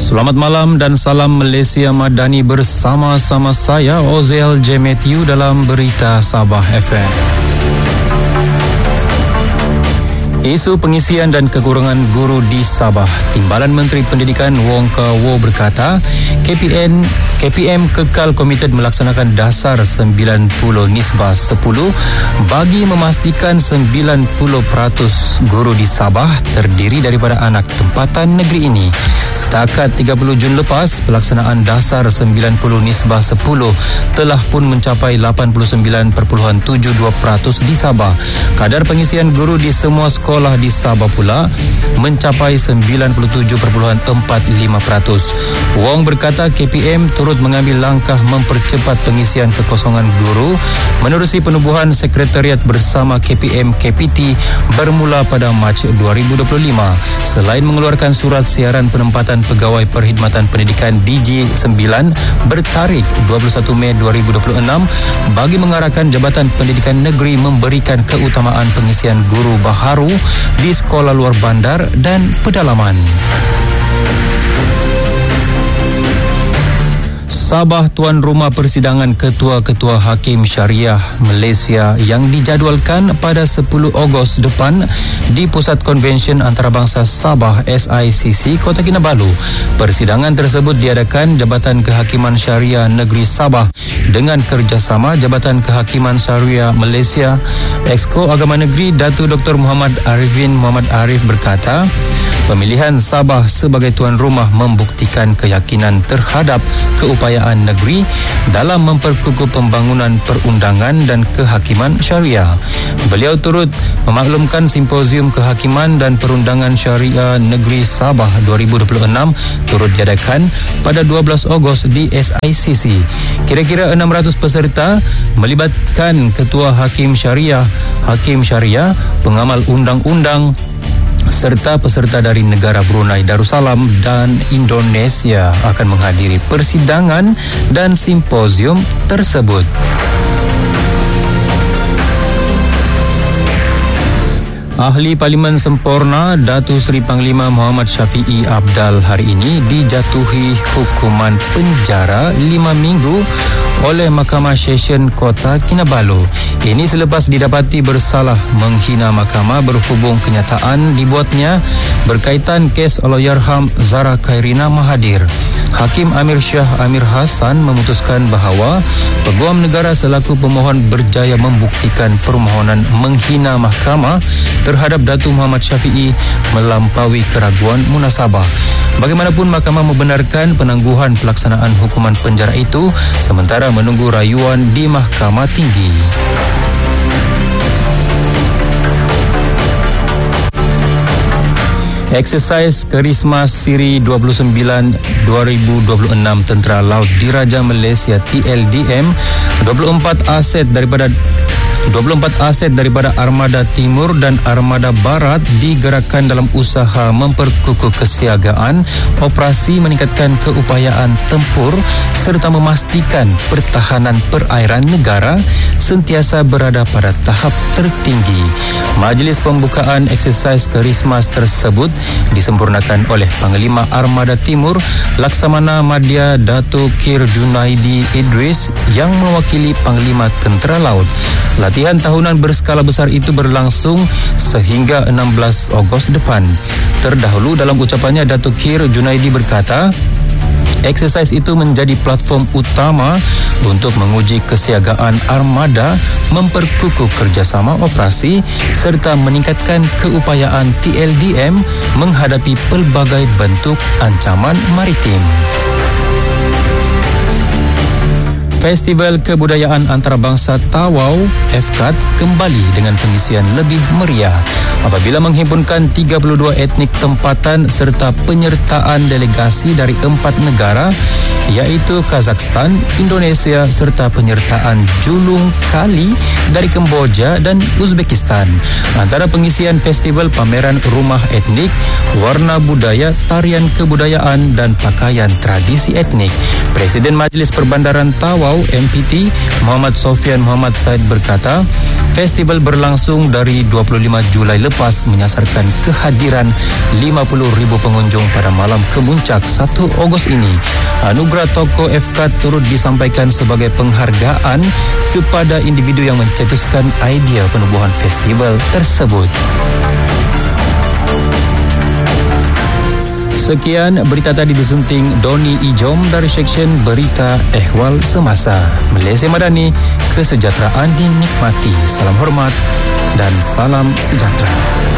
Selamat malam dan salam Malaysia Madani bersama-sama saya Ozel J. Matthew dalam Berita Sabah FM. Isu pengisian dan kekurangan guru di Sabah. Timbalan Menteri Pendidikan Wong Kah Woh berkata, KPM kekal komited melaksanakan dasar 90 nisbah 10 bagi memastikan 90% guru di Sabah terdiri daripada anak tempatan negeri ini. Setakat 30 Jun lepas, pelaksanaan dasar 90 nisbah 10 telah pun mencapai 89.72% di Sabah. Kadar pengisian guru di semua sekolah di Sabah pula mencapai 97.45%. Wong berkata KPM turut mengambil langkah mempercepat pengisian kekosongan guru menerusi penubuhan sekretariat bersama KPM KPT bermula pada Mac 2025. Selain mengeluarkan surat siaran penempatan pegawai perkhidmatan pendidikan DG9 bertarikh 21 Mei 2026 bagi mengarahkan Jabatan Pendidikan Negeri memberikan keutamaan pengisian guru baharu di sekolah luar bandar dan pedalaman. Sabah tuan rumah persidangan Ketua-Ketua Hakim Syariah Malaysia yang dijadualkan pada 10 Ogos depan di Pusat Konvensyen Antarabangsa Sabah SICC Kota Kinabalu. Persidangan tersebut diadakan Jabatan Kehakiman Syariah Negeri Sabah dengan kerjasama Jabatan Kehakiman Syariah Malaysia. Exco Agama Negeri Datuk Dr. Muhammad Arifin Muhammad Arif berkata, pemilihan Sabah sebagai tuan rumah membuktikan keyakinan terhadap keupayaan negeri dalam memperkukuh pembangunan perundangan dan kehakiman syariah. Beliau turut memaklumkan Simposium Kehakiman dan Perundangan Syariah Negeri Sabah 2026 turut diadakan pada 12 Ogos di SICC. Kira-kira 600 peserta melibatkan Ketua Hakim Syariah, pengamal undang-undang serta peserta dari negara Brunei Darussalam dan Indonesia akan menghadiri persidangan dan simposium tersebut. Ahli Parlimen Sempurna Datuk Seri Panglima Muhammad Syafiee Abdal hari ini dijatuhi hukuman penjara 5 minggu oleh Mahkamah Session Kota Kinabalu. Ini selepas didapati bersalah menghina mahkamah berhubung kenyataan dibuatnya berkaitan kes Allahyarham Zara Khairina Mahathir. Hakim Amir Shah Amir Hassan memutuskan bahawa Peguam Negara selaku pemohon berjaya membuktikan permohonan menghina mahkamah terhadap Datuk Muhammad Syafiee melampaui keraguan munasabah. Bagaimanapun, mahkamah membenarkan penangguhan pelaksanaan hukuman penjara itu sementara menunggu rayuan di Mahkamah Tinggi. Eksersis Kerismas Siri 29 2026 Tentera Laut Diraja Malaysia TLDM 24 aset daripada Armada Timur dan Armada Barat digerakkan dalam usaha memperkukuh kesiagaan, operasi meningkatkan keupayaan tempur serta memastikan pertahanan perairan negara sentiasa berada pada tahap tertinggi. Majlis pembukaan eksersis Kerismas tersebut disempurnakan oleh Panglima Armada Timur Laksamana Madya Datuk Kir Junaidi Idris yang mewakili Panglima Tentera Laut. Latihan tahunan berskala besar itu berlangsung sehingga 16 Ogos depan. Terdahulu dalam ucapannya, Datuk Kir Junaidi berkata, eksersis itu menjadi platform utama untuk menguji kesiagaan armada, memperkukuh kerjasama operasi serta meningkatkan keupayaan TLDM menghadapi pelbagai bentuk ancaman maritim. Festival Kebudayaan Antarabangsa Tawau FKAT kembali dengan pengisian lebih meriah apabila menghimpunkan 32 etnik tempatan serta penyertaan delegasi dari 4 negara iaitu Kazakhstan, Indonesia serta penyertaan julung kali dari Kemboja dan Uzbekistan. Antara pengisian festival pameran rumah etnik, warna budaya, tarian kebudayaan dan pakaian tradisi etnik. Presiden Majlis Perbandaran Tawau MPT Muhammad Sofian Muhammad Said berkata, Festival berlangsung dari 25 Julai lepas menyasarkan kehadiran 50,000 pengunjung pada malam kemuncak 1 Ogos ini. Anugerah Tokoh FK turut disampaikan sebagai penghargaan kepada individu yang mencetuskan idea penubuhan festival tersebut. Sekian berita tadi disunting Doni Ijom dari Seksyen Berita Ehwal Semasa. Malaysia Madani, kesejahteraan dinikmati. Salam hormat dan salam sejahtera.